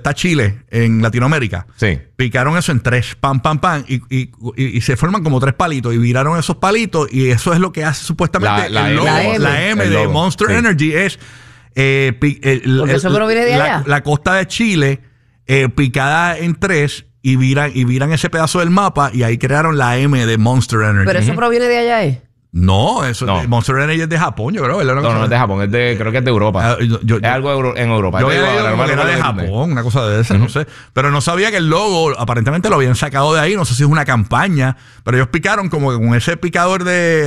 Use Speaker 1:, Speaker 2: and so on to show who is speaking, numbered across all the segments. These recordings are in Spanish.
Speaker 1: está Chile en Latinoamérica.
Speaker 2: Sí.
Speaker 1: Picaron eso en 3, pam, pam, pam, y se forman como 3 palitos y viraron esos palitos y eso es lo que hace supuestamente
Speaker 2: La
Speaker 1: M
Speaker 2: el
Speaker 1: de
Speaker 2: logo.
Speaker 1: Monster
Speaker 2: Sí.
Speaker 1: Energy es
Speaker 3: Porque eso proviene de allá.
Speaker 1: la costa de Chile picada en 3 y viran ese pedazo del mapa y ahí crearon la M de Monster Energy.
Speaker 3: Pero eso proviene de allá, ¿eh?
Speaker 1: No, eso
Speaker 2: No.
Speaker 1: Monster Energy es de Japón, yo creo.
Speaker 2: No es de Japón, creo que es de Europa.
Speaker 1: Yo-
Speaker 2: es algo en Europa.
Speaker 1: Yo
Speaker 2: Te
Speaker 1: había
Speaker 2: digo,
Speaker 1: leído
Speaker 2: ahora,
Speaker 1: como que
Speaker 2: no
Speaker 1: era
Speaker 2: me
Speaker 1: de
Speaker 2: acuerdo dónde.
Speaker 1: Japón, una cosa de esa, no sé. Pero no sabía que el logo aparentemente lo habían sacado de ahí. No sé si es una campaña, pero ellos picaron como que con ese picador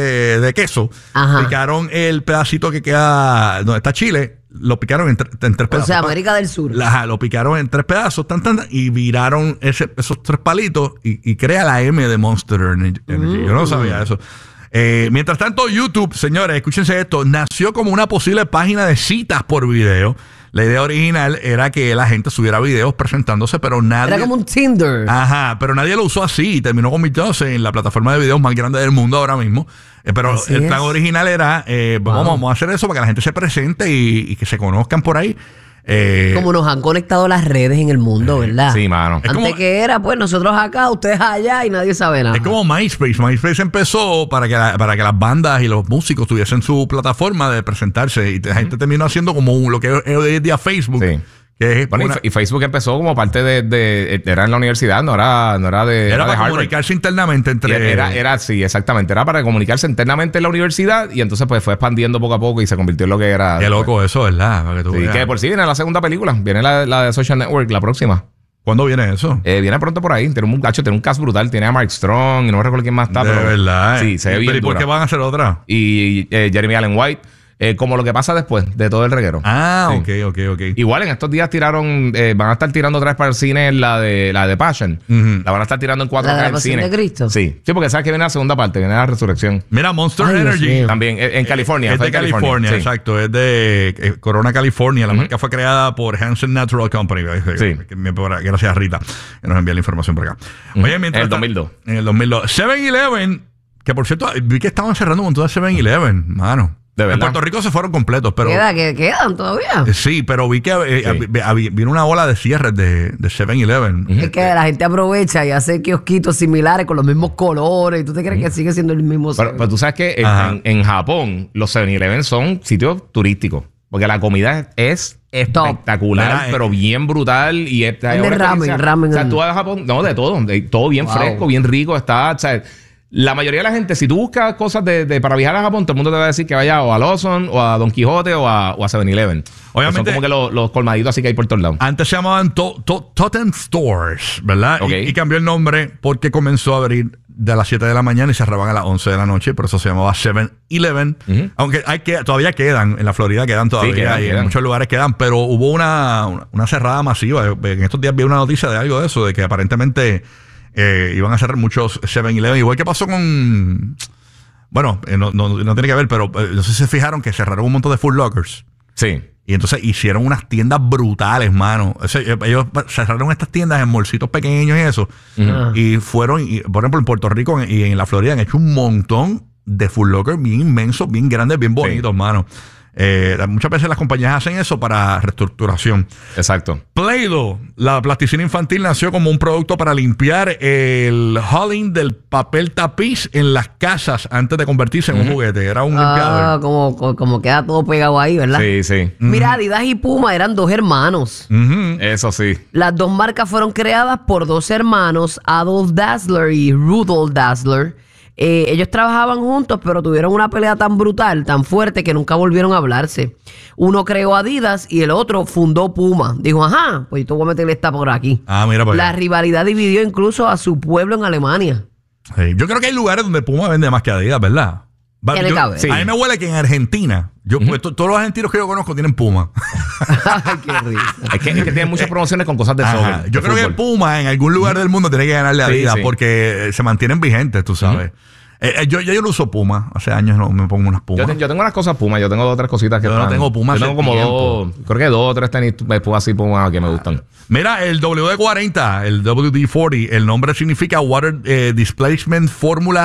Speaker 1: de queso.
Speaker 3: Ajá.
Speaker 1: Picaron el pedacito que queda donde está Chile. Lo picaron en 3 pedazos.
Speaker 3: O sea, América del Sur.
Speaker 1: Lo picaron en 3 pedazos y viraron esos 3 palitos y crea la M de Monster Energy. Yo no sabía eso. Mientras tanto, YouTube, señores, escúchense esto, nació como una posible página de citas por video. La idea original era que la gente subiera videos presentándose, pero nadie...
Speaker 3: Era como un Tinder.
Speaker 1: Ajá, pero nadie lo usó así y terminó convirtiéndose en la plataforma de videos más grande del mundo ahora mismo. Pero
Speaker 3: Así
Speaker 1: el plan
Speaker 3: es.
Speaker 1: original era, vamos a hacer eso para que la gente se presente y que se conozcan por ahí.
Speaker 3: Como nos han conectado las redes en el mundo, ¿verdad?
Speaker 2: Sí, mano.
Speaker 1: Es
Speaker 3: Antes
Speaker 1: como-
Speaker 3: que era, pues, nosotros acá, ustedes allá y nadie sabe nada.
Speaker 1: Es como MySpace. MySpace empezó para que las bandas y los músicos tuviesen su plataforma de presentarse y la gente terminó haciendo como lo que es hoy en día Facebook.
Speaker 2: Sí.
Speaker 1: Que es
Speaker 2: Bueno,
Speaker 1: una-
Speaker 2: y Facebook empezó como parte era en la universidad, no era de
Speaker 1: era para
Speaker 2: Harvard.
Speaker 1: comunicarse internamente
Speaker 2: Y
Speaker 1: entre...
Speaker 2: Era, sí, exactamente. Era para comunicarse internamente en la universidad y entonces pues fue expandiendo poco a poco y se convirtió en lo que era.
Speaker 1: Qué loco eso, ¿verdad? Para que tú
Speaker 2: Sí,
Speaker 1: veas.
Speaker 2: que por sí viene la segunda película. Viene la de Social Network, la próxima.
Speaker 1: ¿Cuándo viene eso?
Speaker 2: Viene pronto por ahí. Tiene un cast brutal. Tiene a Mark Strong y no me recuerdo quién más está.
Speaker 1: De
Speaker 2: pero,
Speaker 1: verdad.
Speaker 2: Sí, se ve bien
Speaker 1: ¿Y por
Speaker 2: dura.
Speaker 1: qué van a hacer otra?
Speaker 2: Y Jeremy Allen White. Como lo que pasa después de todo el reguero.
Speaker 1: Ah,
Speaker 2: Sí.
Speaker 1: ok.
Speaker 2: Igual en estos días tiraron, van a estar tirando otra vez para el cine la de Passion.
Speaker 1: Ujú.
Speaker 2: La van a estar tirando en 4K
Speaker 3: ¿La de la
Speaker 2: en
Speaker 3: Pasión
Speaker 2: cine.
Speaker 3: de Cristo?
Speaker 2: Sí, porque sabes que viene la segunda parte, viene la resurrección.
Speaker 1: Mira, Monster
Speaker 3: Ay, Dios
Speaker 1: Energy.
Speaker 3: mío.
Speaker 2: También en California.
Speaker 1: Es
Speaker 2: fue
Speaker 1: de
Speaker 2: en
Speaker 1: California,
Speaker 2: sí.
Speaker 1: exacto. Es de Corona, California. La marca fue creada por Hansen Natural Company.
Speaker 2: Sí.
Speaker 1: Gracias a Rita, que nos envía la información por acá. Oye,
Speaker 2: En el 2002.
Speaker 1: En el 2002. 7-Eleven, que por cierto, vi que estaban cerrando un montón de 7-Eleven, mano.
Speaker 2: De verdad.
Speaker 1: En Puerto Rico se fueron completos, pero...
Speaker 3: ¿Quedan todavía?
Speaker 1: Sí, pero vi que
Speaker 2: Sí.
Speaker 1: vino una ola de cierres de 7-Eleven.
Speaker 3: Es que la gente aprovecha y hace kiosquitos similares con los mismos colores. ¿Y tú te crees que sigue siendo el mismo?
Speaker 2: Pero tú sabes que
Speaker 1: Ajá.
Speaker 2: en Japón los 7-Eleven son sitios turísticos. Porque la comida es espectacular,
Speaker 1: Mira,
Speaker 2: pero bien brutal. Y es
Speaker 3: de
Speaker 2: una experiencia.
Speaker 3: ramen.
Speaker 2: O sea, tú vas a Japón, no, de todo bien
Speaker 3: Wow.
Speaker 2: fresco, bien rico. Está, o sea, la mayoría de la gente, si tú buscas cosas para viajar a Japón, todo el mundo te va a decir que vaya o a Lawson, o a Don Quijote, o a 7-Eleven.
Speaker 1: Obviamente-
Speaker 2: Son como que los colmaditos así que hay por todos lados.
Speaker 1: Antes se llamaban Totem Stores, ¿verdad?
Speaker 2: Ok.
Speaker 1: Y cambió el nombre porque comenzó a abrir de las 7 de la mañana y cerraban a las 11 de la noche. Por eso se llamaba 7-Eleven.
Speaker 2: Ujú.
Speaker 1: Aunque todavía quedan, en la Florida quedan todavía.
Speaker 2: quedan,
Speaker 1: y en
Speaker 2: quedan.
Speaker 1: muchos lugares quedan. Pero hubo una cerrada masiva. En estos días vi una noticia de algo de eso, de que aparentemente iban a cerrar muchos 7-Eleven. Igual que pasó con... Bueno, no tiene que ver, pero no sé si se fijaron que cerraron un montón de Food Lockers.
Speaker 2: Sí.
Speaker 1: Y entonces hicieron unas tiendas brutales, mano. Ellos cerraron estas tiendas en bolsitos pequeños y eso.
Speaker 3: Ujú.
Speaker 1: Y fueron, por ejemplo, en Puerto Rico y en la Florida han hecho un montón de Food Locker bien inmensos, bien grandes, bien bonitos, mano. Muchas veces las compañías hacen eso para reestructuración.
Speaker 2: Exacto.
Speaker 1: Play-Doh, la plasticina infantil, nació como un producto para limpiar el hulling del papel tapiz en las casas antes de convertirse en un juguete. Era un limpiador.
Speaker 3: Como queda todo pegado ahí, ¿verdad?
Speaker 2: Sí, sí.
Speaker 3: Mira, Adidas y Puma eran 2 hermanos.
Speaker 1: Ujú.
Speaker 2: Eso sí.
Speaker 3: Las 2 marcas fueron creadas por 2 hermanos, Adolf Dassler y Rudolf Dassler. Ellos trabajaban juntos, pero tuvieron una pelea tan brutal, tan fuerte, que nunca volvieron a hablarse. Uno creó Adidas y el otro fundó Puma. Dijo, ajá, pues yo voy a meterle esta por aquí.
Speaker 1: Ah, mira, pues.
Speaker 3: La rivalidad dividió incluso a su pueblo en Alemania.
Speaker 1: Sí, yo creo que hay lugares donde Puma vende más que Adidas, ¿verdad?
Speaker 3: Tiene que haber.
Speaker 2: Sí.
Speaker 1: A mí me huele que en Argentina, pues, todos los argentinos que yo conozco tienen Puma.
Speaker 3: Ay, qué risa.
Speaker 2: Es que tienen muchas promociones con cosas de
Speaker 1: Ajá.
Speaker 2: soccer.
Speaker 1: Yo
Speaker 2: de
Speaker 1: creo que
Speaker 2: fútbol.
Speaker 1: Puma en algún lugar del mundo tiene que ganarle a
Speaker 2: Sí,
Speaker 1: Adidas
Speaker 2: sí.
Speaker 1: porque se mantienen vigentes, tú sabes. Yo no uso Puma. Hace años no me pongo unas Puma.
Speaker 2: Yo tengo unas cosas Puma, yo tengo 2 o 3 cositas que
Speaker 1: Yo no
Speaker 2: están-
Speaker 1: tengo Puma
Speaker 2: Yo
Speaker 1: hace
Speaker 2: tengo como
Speaker 1: tiempo.
Speaker 2: 2, creo que 2 o 3 tenis Puma así Puma que me gustan.
Speaker 1: Mira, el WD-40, el WD-40, el nombre significa Water Displacement Formula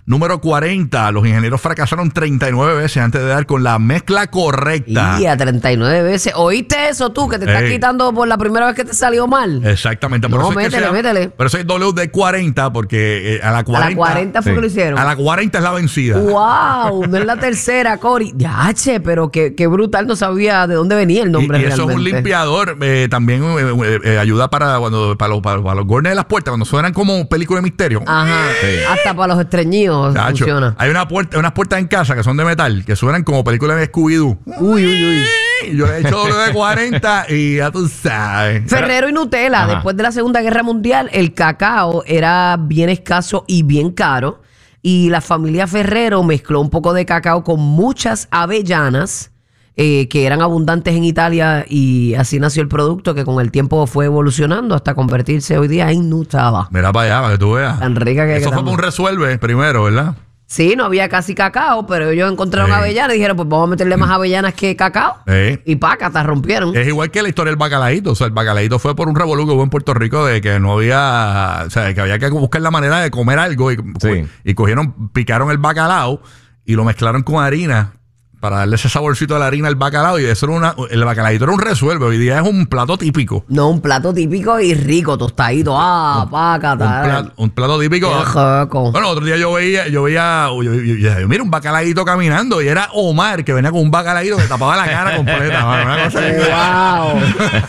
Speaker 1: número 40. Los ingenieros fracasaron 39 veces antes de dar con la mezcla correcta.
Speaker 3: Y a 39 veces. ¿Oíste eso tú? Que te estás quitando por la primera vez que te salió mal.
Speaker 1: Exactamente.
Speaker 3: No, métele.
Speaker 1: Por eso es WD-40, porque a la 40...
Speaker 3: A la 40 fue que lo hicieron.
Speaker 1: A la 40 es la vencida.
Speaker 3: ¡Wow! No es la tercera, Cory. Yache, pero qué brutal. No sabía de dónde venía el nombre
Speaker 1: y eso
Speaker 3: realmente.
Speaker 1: es un limpiador. También ayuda para los gornes de las puertas, cuando suenan como película de misterio.
Speaker 3: Ajá. Hasta para los estreñidos funciona.
Speaker 1: Hay unas puertas en casa que son de metal, que suenan como película de Scooby-Doo.
Speaker 3: Uy.
Speaker 1: Yo le he hecho WD-40 y ya tú sabes.
Speaker 3: Ferrero y Nutella.
Speaker 2: Ajá.
Speaker 3: Después de la Segunda Guerra Mundial, el cacao era bien escaso y bien caro. Y la familia Ferrero mezcló un poco de cacao con muchas avellanas que eran abundantes en Italia, y así nació el producto que con el tiempo fue evolucionando hasta convertirse hoy día en Nutella.
Speaker 1: Mira para allá, para que tú veas.
Speaker 3: Tan rica que
Speaker 1: eso fue por un resuelve primero, ¿verdad?
Speaker 3: Sí, no había casi cacao, pero ellos encontraron avellanas y dijeron, pues vamos a meterle más avellanas que cacao. Y pácata, rompieron.
Speaker 1: Es igual que la historia del bacalaíto. O sea, el bacalaíto fue por un revolú que hubo en Puerto Rico de que no había... O sea, que había que buscar la manera de comer algo y picaron el bacalao y lo mezclaron con harina para darle ese saborcito de la harina al bacalao, y eso era el bacalaíto era un resuelve. Hoy día es un plato típico.
Speaker 3: No, un plato típico y rico, tostadito. Pácata.
Speaker 1: Un plato típico.
Speaker 3: Qué rico.
Speaker 1: Bueno, otro día yo veía, mira, un bacalaíto caminando, y era Omar, que venía con un bacalaíto que tapaba la cara completa. Una cosa
Speaker 3: ¡Wow!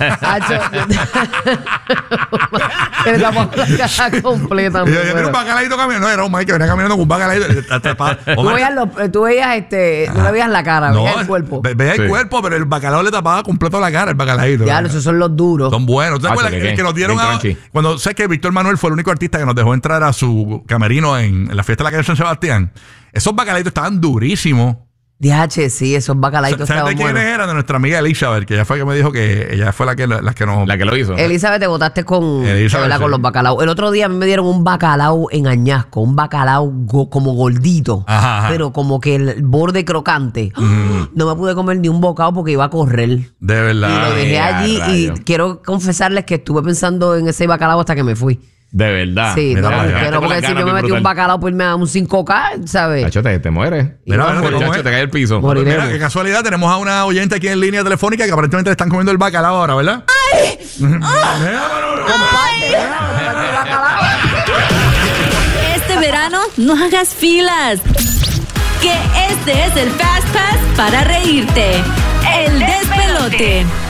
Speaker 3: Que le tapaba la cara completa.
Speaker 1: Mira, un bacalaíto caminando. No, era Omar que venía caminando con un bacalaíto.
Speaker 3: Tú veías no le veías la cara, veías el cuerpo.
Speaker 1: Veía el cuerpo, pero el bacalao le tapaba completo la cara, el bacalaíto.
Speaker 3: Ya, esos son los duros.
Speaker 1: Son buenos. ¿Te acuerdas que nos dieron cuando sé que Víctor Manuel fue el único artista que nos dejó entrar a su camerino en la fiesta de la calle San Sebastián? Esos bacalaitos estaban durísimos.
Speaker 3: DH, sí, esos bacalaitos estaban
Speaker 1: ¿Sabes de quiénes eran? De nuestra amiga Elizabeth, que ella fue que me dijo que ella fue la que lo hizo.
Speaker 3: Elizabeth, te botaste con los bacalaos. El otro día a mí me dieron un bacalao en añasco, un bacalao como gordito, pero como que el borde crocante. No me pude comer ni un bocado porque iba a correr.
Speaker 1: De verdad.
Speaker 3: Y lo dejé allí y quiero confesarles que estuve pensando en ese bacalao hasta que me fui.
Speaker 2: De verdad.
Speaker 3: Sí, porque si yo me metí un bacalao, pues me da un 5K, ¿sabes?
Speaker 2: Chacho, te mueres. Te cae el piso.
Speaker 1: Mira, qué casualidad. Tenemos a una oyente aquí en línea telefónica que aparentemente le están comiendo el bacalao ahora, ¿verdad?
Speaker 3: ¡Ay!
Speaker 4: Este verano no hagas filas. Que este es el Fast Pass para reírte. El despelote.